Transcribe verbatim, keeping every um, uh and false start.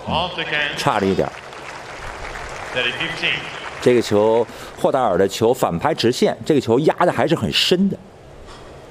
差了一点。这个球霍达尔的球反拍直线，这个球压的还是很深的。